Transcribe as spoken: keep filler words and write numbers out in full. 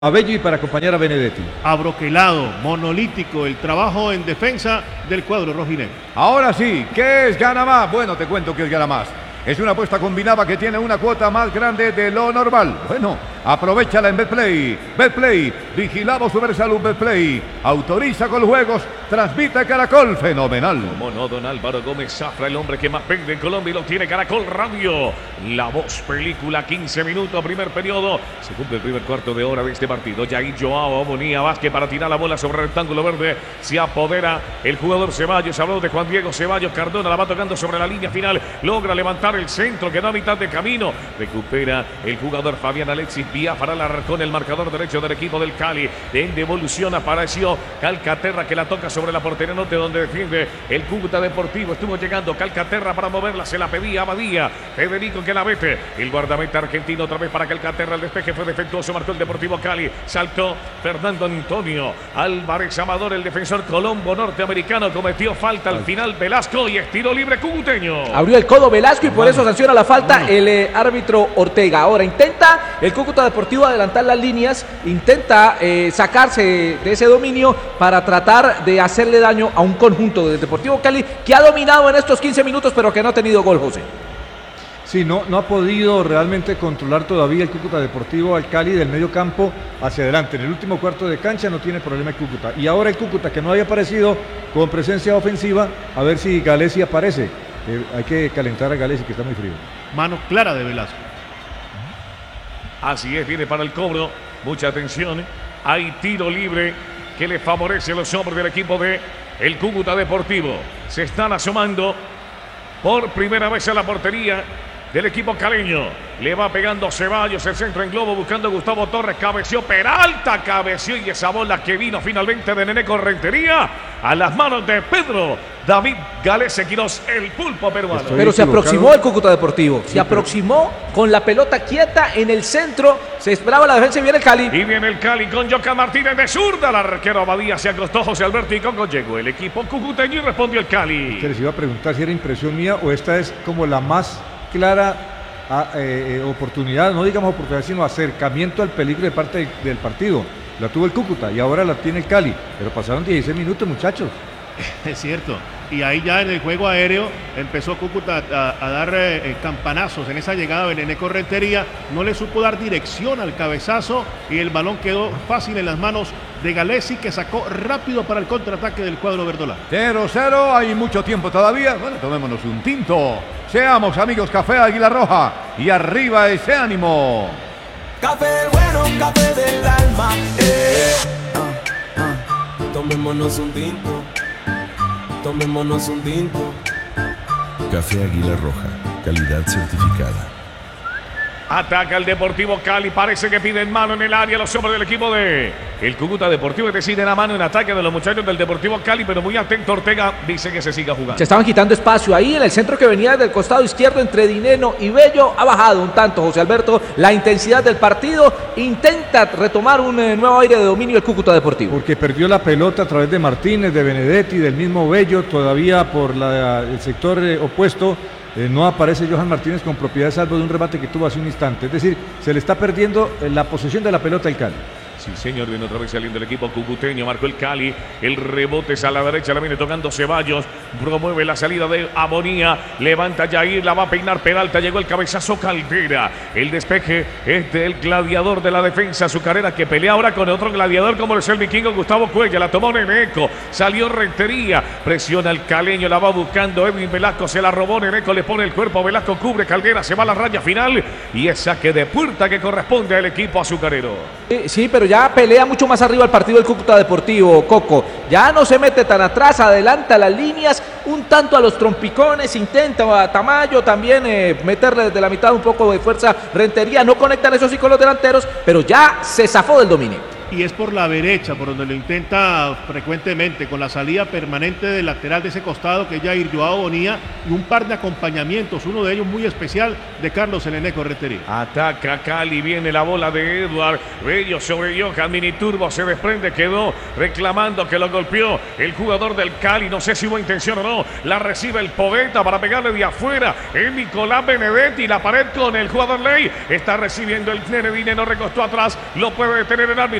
a Bello y para acompañar a Benedetti. Abroquelado, monolítico, el trabajo en defensa del cuadro rojinegro. Ahora sí, ¿qué es Gana Más? Bueno, te cuento qué es Gana Más. Es una apuesta combinada que tiene una cuota más grande de lo normal. Bueno, aprovechala en Betplay. Betplay, vigilado Supersalud Betplay. Autoriza con juegos, transmite Caracol, fenomenal. Como no, don Álvaro Gómez Zafra, el hombre que más vende en Colombia y lo tiene Caracol Radio. La Voz película, quince minutos, primer periodo. Se cumple el primer cuarto de hora de este partido. Jair Joao Bonilla Vázquez para tirar la bola sobre el rectángulo verde. Se apodera el jugador Ceballos. Habló de Juan Diego Ceballos. Cardona la va tocando sobre la línea final. Logra levantar el centro, quedó a mitad de camino. Recupera el jugador Fabián Alexis Biafara con el marcador derecho del equipo del Cali. En devolución apareció Calcaterra, que la toca sobre la portería norte, donde defiende el Cúcuta Deportivo. Estuvo llegando Calcaterra para moverla, se la pedía Abadía. Federico que la mete. El guardameta argentino otra vez para Calcaterra. El despeje fue defectuoso, marcó el Deportivo Cali. Saltó Fernando Antonio Álvarez Amador, el defensor colombo norteamericano. Cometió falta al final Velasco y estilo libre cucuteño. Abrió el codo Velasco y por eso sanciona la falta el eh, árbitro Ortega. Ahora intenta el Cúcuta Deportivo adelantar las líneas, intenta eh, sacarse de ese dominio para tratar de hacerle daño a un conjunto del Deportivo Cali que ha dominado en estos quince minutos pero que no ha tenido gol, José. Sí, no, no ha podido realmente controlar todavía el Cúcuta Deportivo al Cali del medio campo hacia adelante. En el último cuarto de cancha no tiene problema el Cúcuta. Y ahora el Cúcuta, que no había aparecido con presencia ofensiva, a ver si Galesi aparece. Eh, hay que calentar a Galesi, que está muy frío. Mano clara de Velasco. Así es, viene para el cobro. Mucha atención. Hay tiro libre que le favorece a los hombres del equipo de el Cúcuta Deportivo. Se están asomando por primera vez a la portería del equipo caleño. Le va pegando Ceballos, el centro en globo, buscando a Gustavo Torres. Cabeció Peralta, cabeció y esa bola que vino finalmente de Neneco Rentería a las manos de Pedro David Galese Quirós, el pulpo peruano. Estoy pero se aproximó el Cúcuta Deportivo, se sí, aproximó pero... con la pelota quieta en el centro, se esperaba la defensa y viene el Cali. Y viene el Cali con Jocan Martínez de zurda, el arquero Abadía se acostó José Alberto y Congo llegó el equipo cucuteño y respondió el Cali. Les iba a preguntar si era impresión mía o esta es como la más clara a, eh, oportunidad, no digamos oportunidad, sino acercamiento al peligro de parte del, del partido. La tuvo el Cúcuta y ahora la tiene el Cali, pero pasaron dieciséis minutos, muchachos. Es cierto, y ahí ya en el juego aéreo empezó Cúcuta a, a dar eh, campanazos en esa llegada de Neneco Rentería, no le supo dar dirección al cabezazo y el balón quedó fácil en las manos de Galesi, que sacó rápido para el contraataque del cuadro verdolano. cero cero, hay mucho tiempo todavía. Bueno, tomémonos un tinto. Seamos amigos, Café Águila Roja y arriba ese ánimo. Café bueno, café del alma. Eh. Uh, uh. Tomémonos un tinto. Tomémonos un tinto. Café Águila Roja, calidad certificada. Ataca el Deportivo Cali, parece que piden mano en el área los hombres del equipo de el Cúcuta Deportivo, que deciden a mano en ataque de los muchachos del Deportivo Cali, pero muy atento Ortega, dice que se siga jugando. Se estaban quitando espacio ahí en el centro que venía del costado izquierdo entre Dineno y Bello, ha bajado un tanto José Alberto la intensidad del partido, intenta retomar un eh, nuevo aire de dominio el Cúcuta Deportivo. Porque perdió la pelota a través de Martínez, de Benedetti, del mismo Bello, todavía por la, el sector eh, opuesto. Eh, no aparece Johan Martínez con propiedad salvo de un remate que tuvo hace un instante. Es decir, se le está perdiendo eh, la posesión de la pelota al Cali. Sí, señor, viene otra vez saliendo el equipo cucuteño, marcó el Cali, el rebote es a la derecha, la viene tocando Ceballos, promueve la salida de Amonía, levanta Jair, la va a peinar Peralta, llegó el cabezazo Caldera, el despeje es del gladiador de la defensa azucarera que pelea ahora con otro gladiador como es el vikingo Gustavo Cuella, la tomó Neneco, salió Rentería, presiona el caleño, la va buscando Edwin Velasco, se la robó Neneco, le pone el cuerpo, Velasco cubre, Caldera se va a la raya final y es saque de puerta que corresponde al equipo azucarero. Sí, sí, pero ya pelea mucho más arriba el partido del Cúcuta Deportivo, Coco. Ya no se mete tan atrás, adelanta las líneas, un tanto a los trompicones, intenta a Tamayo también eh, meterle desde la mitad un poco de fuerza Rentería. No conectan eso sí con los delanteros, pero ya se zafó del dominio. y es por la derecha, por donde lo intenta frecuentemente, con la salida permanente del lateral de ese costado que es Jair Joao Bonilla y un par de acompañamientos, uno de ellos muy especial de Carlos el Nené Rentería. Ataca Cali, viene la bola de Edward, Bello sobre Johan, mini turbo se desprende, quedó reclamando que lo golpeó el jugador del Cali, no sé si hubo intención o no, la recibe el Poveda para pegarle de afuera, el Nicolás Benedetti, la pared con el jugador Ley, está recibiendo el Nenedine, no recostó atrás, lo puede detener el árbitro.